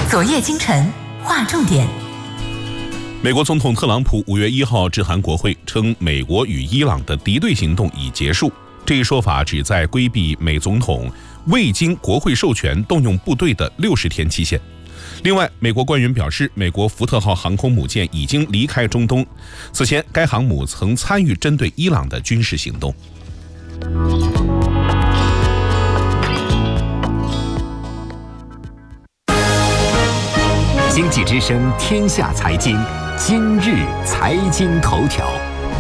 昨夜今晨划重点。 美国总统特朗普5月1号致函国会，称美国与伊朗的敌对行动已结束。这一说法旨在规避美总统未经国会授权动用部队的60天期限。另外，美国官员表示，美国福特号航空母舰已经离开中东。此前，该航母曾参与针对伊朗的军事行动。 经济之声天下财经，今日财经头条。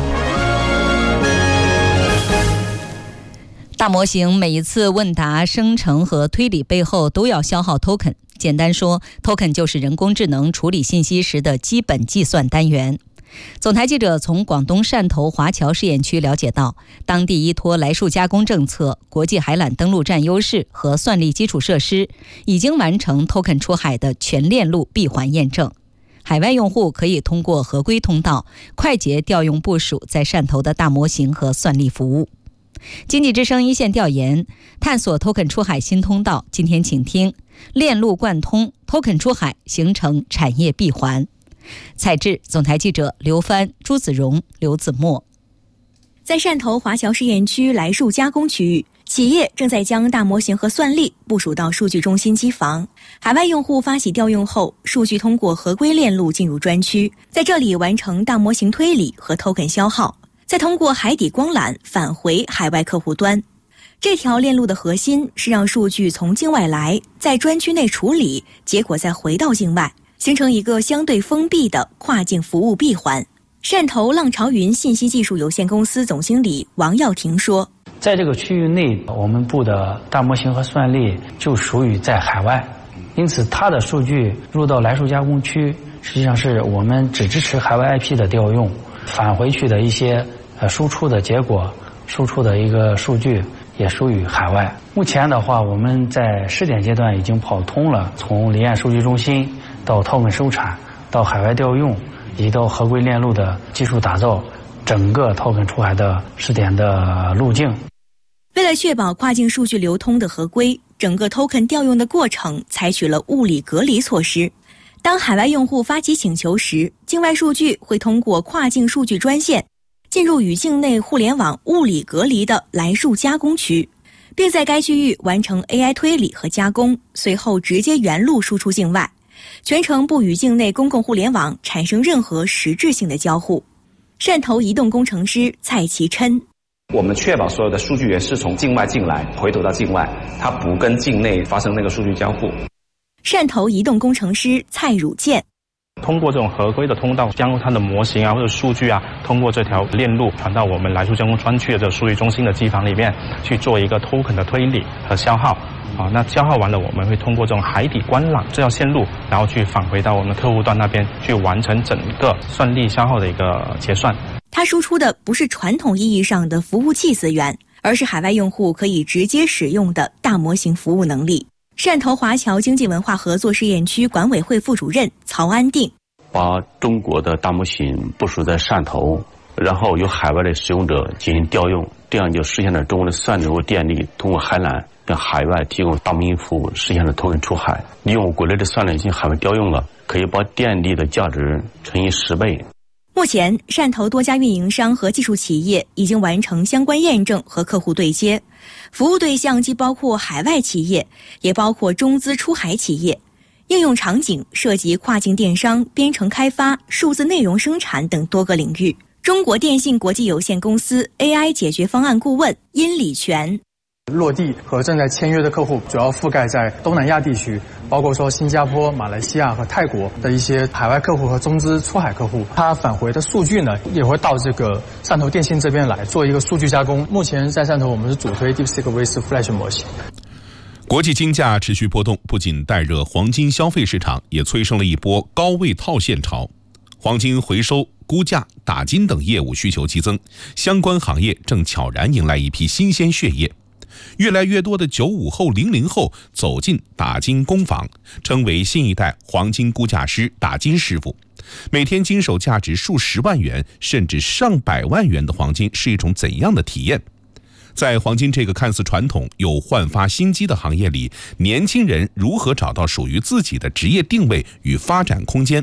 大模型每一次问答生成和推理背后都要消耗 token。简单说， token 就是人工智能处理信息时的基本计算单元。总台记者从广东汕头华侨试验区了解到，当地依托来数加工政策、国际海缆登陆站优势和算力基础设施，已经完成 token 出海的全链路闭环验证。海外用户可以通过合规通道快捷调用部署在汕头的大模型和算力服务。经济之声一线调研，探索 token 出海新通道。今天请听链路贯通 ，token 出海形成产业闭环。采制总台记者刘帆、朱子荣、刘子墨。 在汕头华侨试验区来数加工区域，企业正在将大模型和算力部署到数据中心机房。海外用户发起调用后，数据通过合规链路进入专区，在这里完成大模型推理和 token 消耗，再通过海底光缆返回海外客户端。这条链路的核心是让数据从境外来，在专区内处理，结果再回到境外，形成一个相对封闭的跨境服务闭环。汕头浪潮云信息技术有限公司总经理王耀庭说， 在这个区域内，我们部的大模型和算力就属于在海外，因此它的数据入到来数加工区，实际上是我们只支持海外 IP 的调用，返回去的一些输出的结果，输出的一个数据也属于海外。目前的话，我们在试点阶段已经跑通了从离岸数据中心到token收产，到海外调用，以及到合规链路的技术打造，整个token出海的试点的路径。 为了确保跨境数据流通的合规，整个 token 调用的过程采取了物理隔离措施。当海外用户发起请求时，境外数据会通过跨境数据专线进入与境内互联网物理隔离的来数加工区，并在该区域完成 AI 推理和加工，随后直接原路输出境外，全程不与境内公共互联网产生任何实质性的交互。汕头移动工程师蔡其琛， 我们确保所有的数据源是从境外进来，回头到境外，它不跟境内发生那个数据交互。 汕头移动工程师蔡汝健， 通过这种合规的通道，将它的模型或者数据通过这条链路传到我们来数加工专区的这个数据中心的机房里面去做一个 token 的推理和消耗。那消耗完了，我们会通过这种海底光缆这条线路，然后去返回到我们客户端那边，去完成整个算力消耗的一个结算。 它输出的不是传统意义上的服务器资源，而是海外用户可以直接使用的大模型服务能力。汕头华侨经济文化合作试验区管委会副主任曹安定， 把中国的大模型部署在汕头，然后由海外的使用者进行调用，这样就实现了中国的算力和电力通过海缆向海外提供大模型服务，实现了token出海。利用国内的算力进行海外调用了，可以把电力的价值乘以10倍。 目前，汕头多家运营商和技术企业已经完成相关验证和客户对接，服务对象既包括海外企业，也包括中资出海企业。应用场景涉及跨境电商、编程开发、数字内容生产等多个领域。中国电信国际有限公司 AI 解决方案顾问殷礼全， 落地和正在签约的客户主要覆盖在东南亚地区，包括说新加坡、马来西亚和泰国的一些海外客户和中资出海客户。他返回的数据呢，也会到这个汕头电信这边来做一个数据加工。目前在汕头，我们是主推 DeepSeek with Flash 模型。 国际金价持续波动，不仅带热黄金消费市场，也催生了一波高位套现潮。黄金回收、估价、打金等业务需求激增，相关行业正悄然迎来一批新鲜血液。越来越多的95后、00后走进打金工坊，成为新一代黄金估价师、打金师傅。每天经手价值数十万元甚至上百万元的黄金是一种怎样的体验？ 在黄金这个看似传统又焕发新机的行业里，年轻人如何找到属于自己的职业定位与发展空间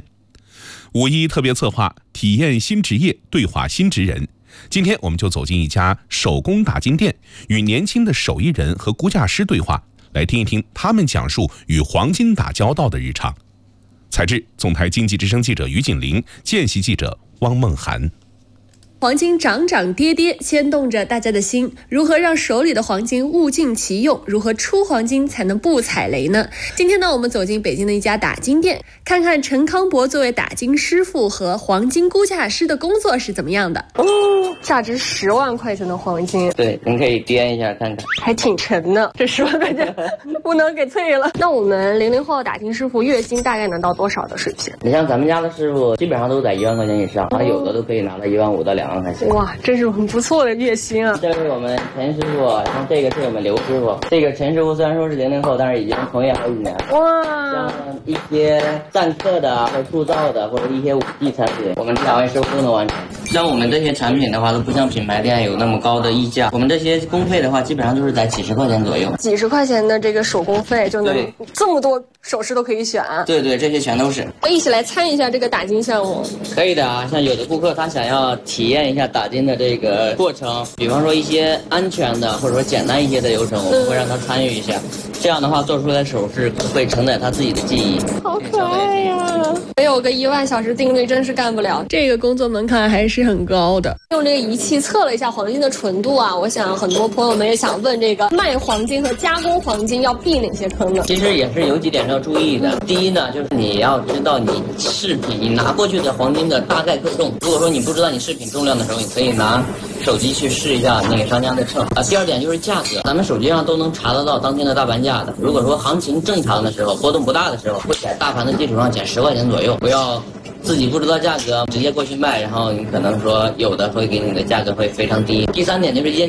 ？5·1特别策划，体验新职业，对话新职人。今天我们就走进一家手工打金店，与年轻的手艺人和估价师对话，来听一听他们讲述与黄金打交道的日常。采制：总台经济之声记者于锦玲，见习记者汪梦涵。 黄金涨涨跌跌，牵动着大家的心。如何让手里的黄金物尽其用？如何出黄金才能不踩雷呢？今天呢，我们走进北京的一家打金店，看看陈康博作为打金师傅和黄金估价师的工作是怎么样的。价值10万块钱的黄金， 对，您可以掂一下看看， 还挺沉的。这10万块钱不能给退了。那我们00后打金师傅月薪大概能到多少的水平？ 你像咱们家的师傅，基本上都在1万块钱以上，有的都可以拿到1.5万到2万块钱。 哇，这是很不错的月薪啊！ 这是我们陈师傅，像这个是我们刘师傅。这个陈师傅虽然说是00后，但是已经从业好几年。 哇！ 像一些缮刻的或者铸造的，或者一些5G产品，我们2位师傅都能完成。像我们这些产品的话，都不像品牌店有那么高的溢价。我们这些工费的话，基本上都是在几十块钱左右。 几十块钱的这个手工费就能这么多首饰都可以选。 对对，这些全都是。 一起来参与一下这个打金项目。 可以的啊，像有的顾客他想要体验一下打金的这个过程，比方说一些安全的或者说简单一些的流程，我们会让他参与一下。这样的话，做出来首饰会承载他自己的记忆。 好可爱呀！没有个1万小时定律真是干不了，这个工作门槛还是很高的。用这个仪器测了一下黄金的纯度啊，我想很多朋友们也想问，这个卖黄金和加工黄金要避哪些坑呢？ 其实也是有几点要注意的。第一呢，就是你要知道你饰品你拿过去的黄金的大概克重。如果说你不知道你饰品重量的时候，你可以拿手机去试一下那个商家的秤啊。第二点就是价格，咱们手机上都能查得到当天的大盘价的。如果说行情正常的时候，波动不大的时候，会在大盘的基础上减10块钱左右。不要自己不知道价格直接过去卖，然后你可能说有的会给你的价格会非常低。第三点就是